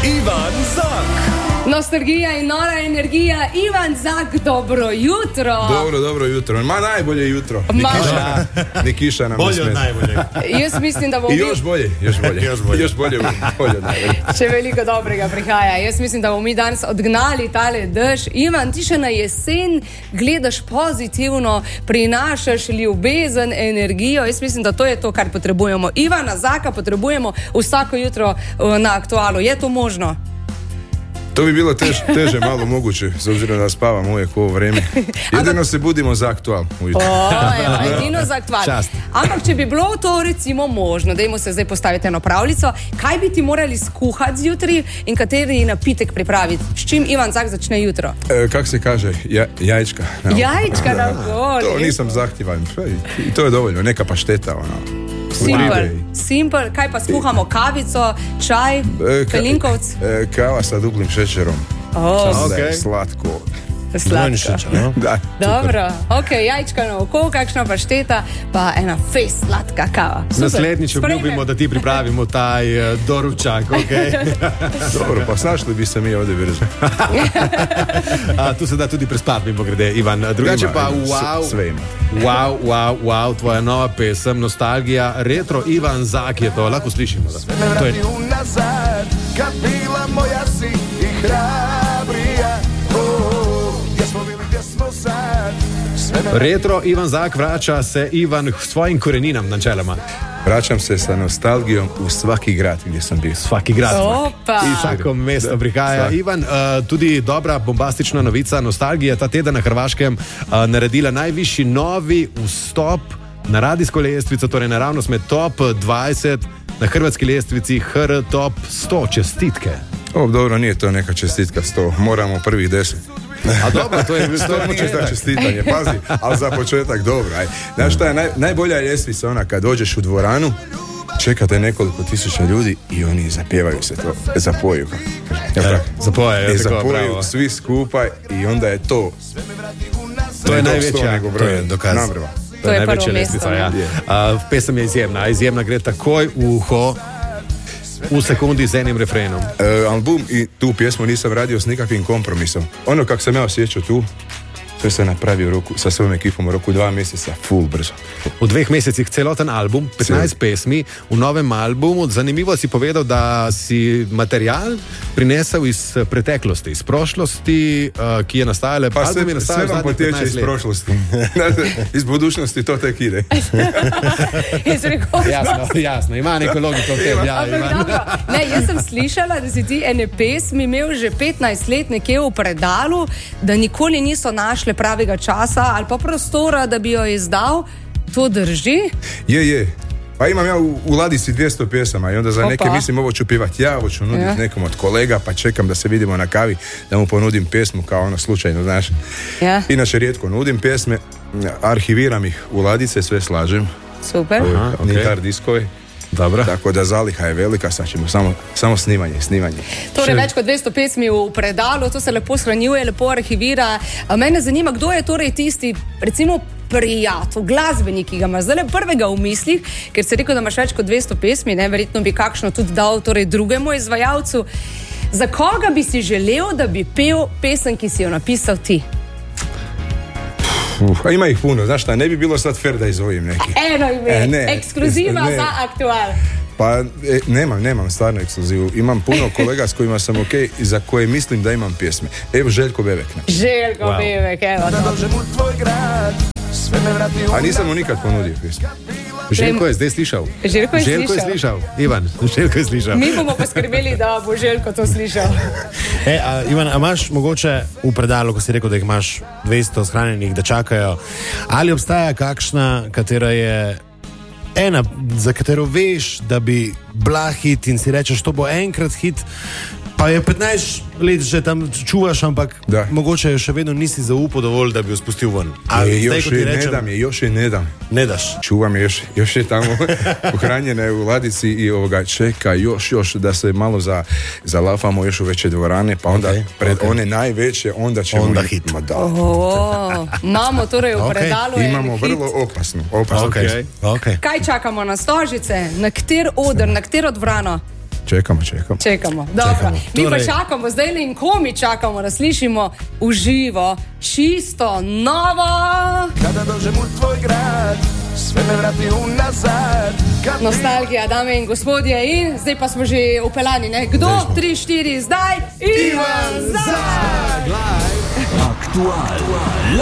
Ivan Zak. Nostalgija in nora energija, Ivan Zak, dobro jutro. Dobro jutro. Ma najbolje jutro. Ne kiša nam bolje od najbolje. Jaz mislim, da bomo... Još bolje. Še veliko dobrega prihaja. Jaz mislim, da bomo mi danes odgnali tale dež. Ivan, ti še na jesen gledaš pozitivno, prinašaš ljubezen, energijo. Jaz mislim, da to je to, kar potrebujemo. Ivana Zaka potrebujemo vsako jutro na Aktualu. Je to možno? To bi bilo teže malo moguće, s obzirom da spavam uvijek u ovo vrijeme. Jedino se budimo za Aktual ujutro. Jedino za Aktual. Ampak, če bi bilo to recimo možno, dajmo se zdaj postaviti eno pravljico, kaj bi ti morali skuhati zjutraj in kateri napitek pripraviti? S čim Ivan Zak začne jutro? Kak se kaže? Jajčka. Jajčka na goli. To nisam zahtjevan. I to je dovoljno. Neka pašteta, Simple. Kaj pa skuhamo? Kavico, čaj, pelinkovc? Kava sa duplim šećerom. Slatko. Da. Dobro, jajčka na oko, kakšna pašteta, pa ena slatka kava. Naslednjič obljubimo, da ti pripravimo taj doručak, Dobro, pa snašli bi se mi ovdje brzo. Tu se da tudi prespati, mimo grede, Ivan. Drugače pa, wow, tvoja nova pesem, Nostalgija, retro, Ivan Zak je to, lahko slišimo. To je... Kad bila moja si i hrabrija, retro, Ivan Zak, vraća se Ivan svojim koreninam načeloma. Vraćam se sa nostalgijom u svaki grad gdje sam bio. Svaki grad. I svako mesto prihaja. Ivan, tudi dobra bombastična novica, Nostalgija ta teden na Hrvaškem naredila najvišji novi vstop na radijsko lestvico, torej naravnost med top 20 na hrvatski lestvici HR Top 100. Čestitke. Dobro, nije to neka čestitka 100, moramo prvih 10. A dobro, to je čestitanje, pazi, ali za početak dobro. Znaš šta je najbolja ljestvica ona kad dođeš u dvoranu, čekate nekoliko tisuća ljudi i oni zapjevaju se to, zapoju. Zapoju svi skupa i onda je to. To je najveća, to je dokaz. To je najveća ljestvica, pesem je izjemna gre takoj u uho. U sekundi s jednim refrenom. Album i tu pjesmu nisam radio s nikakvim kompromisom. Ono kako sam ja osjećao tu, to sam napravio sa svojom ekipom u roku 2 mjeseca, full brzo. V 2 mesecih celoten album, 15 pesmi v novem albumu. Zanimivo si povedal, da si material prinesel iz preteklosti, iz prošlosti, ki je nastajala. Pa sve vam potječe iz prošlosti. Iz budućnosti to tek ide. Jasno, ima neko logiko v tem. Jaz sem slišala, da si ti ene pesmi imel že 15 let nekje v predalu, da nikoli niso našle pravega časa ali pa prostora, da bi jo izdal. To drži? Je. Pa imam ja u ladici 200 pjesama i onda za neke mislim ovo ću pivati ja, ovo ću nuditi nekom od kolega, pa čekam da se vidimo na kavi, da mu ponudim pjesmu kao ono slučajno, znaš. Inače rijetko nudim pjesme, arhiviram ih u ladice, sve slažem. Super. Nitar diskovi. Dobro. Tako da zaliha je velika, sad ćemo samo snimanje. Torej več kot 200 pesmi v predalu, to se lepo shranjuje, lepo arhivira. Mene zanima, kdo je torej tisti, recimo prijatelj, glasbenik, ki ga imaš zdaj prvega v mislih, ker si rekel, da imaš več kot 200 pesmi, verjetno bi kakšno tudi dal torej drugemu izvajalcu. Za koga bi si želel, da bi pel pesem, ki si jo napisal ti? Ima ih puno, znaš šta, ne bi bilo sad fair da izvojim neki. Eno ime, ekskluziva za Aktual. Pa nemam stvarno ekskluzivu. Imam puno kolega s kojima sam i za koje mislim da imam pjesme. Evo Željko Bebek. Bebek, evo. A nisam mu nikad ponudio pjesmu. Željko je zdaj slišal. Željko je slišal. Ivan, Željko je slišal. Mi bomo poskrbeli, da bo Željko to slišal. Ivan, a imaš mogoče v predalu, ko si rekel, da jih imaš 200 shranjenih, da čakajo, ali obstaja kakšna, katera je ena, za katero veš, da bi bila hit in si rečeš, to bo enkrat hit, pa je 15 let že tam čuvaš, ampak mogoče še vedno nisi zaupal dovolj, da bi jo spustil ven. Još je ne dam. Ne daš? Čuvam je, još je tamo pohranjene u ladici i čeka još da se malo zalafamo još u veće dvorane, pa onda pred one najveće, onda ćemo... Onda hit. Imamo torej v predalu imamo vrlo opasno. Kaj čakamo na Stožice? Na kater oder, na katero dvorano? Čekamo. Dobro. Mi pa čakamo zdaj in komi čakamo, da slišimo v živo, čisto novo. Kada dođem u tvoj grad, sve me vrati unazad. Nostalgija, dame in gospodje, in zdaj pa smo že upeljani, ne? Kdo? 3, 4, zdaj? Ivan Zak! Aktualno.